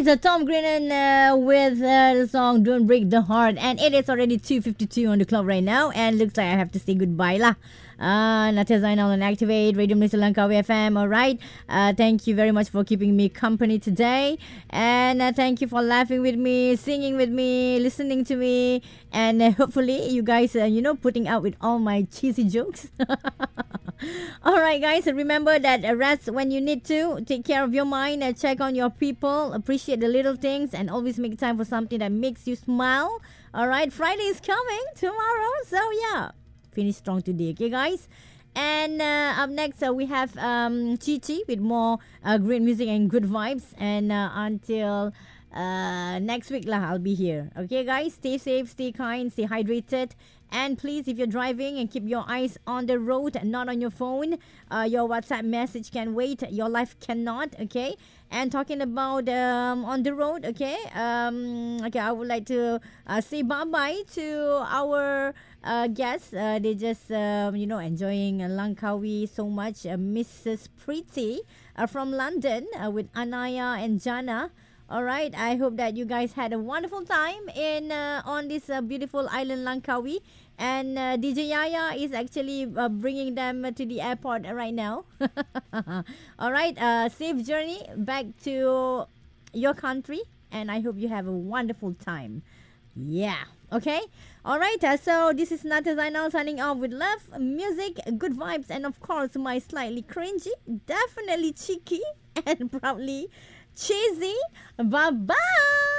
guys, Tom Grennan with the song Don't Break the Heart. And it is already 2:52 on the clock right now. And looks like I have to say goodbye lah. Natia Zainal on Activate, Radio Malaysia Langkawi FM. Alright. Thank you very much for keeping me company today. And thank you for laughing with me, singing with me, listening to me. And hopefully you guys, putting out with all my cheesy jokes. Alright, guys. Remember that rest when you need to. Take care of your mind. Check on your people. Appreciate the little things. And always make time for something that makes you smile. Alright. Friday is coming tomorrow. So, yeah. Finish strong today. Okay, guys? And up next, we have Chi Chi with more great music and good vibes. And until next week, lah, I'll be here. Okay, guys? Stay safe, stay kind, stay hydrated. And please, if you're driving, and keep your eyes on the road, not on your phone. Your WhatsApp message can wait. Your life cannot. Okay. And talking about on the road. Okay. Okay. I would like to say bye bye to our guests. They just enjoying Langkawi so much. Mrs. Pretty from London with Anaya and Jana. All right. I hope that you guys had a wonderful time in on this beautiful island Langkawi. And DJ Yaya is actually bringing them to the airport right now. All right. Safe journey back to your country. And I hope you have a wonderful time. Yeah. Okay. All right. So this is Nata Zainal signing off with love, music, good vibes, and of course my slightly cringy, definitely cheeky, and proudly cheesy. Bye-bye.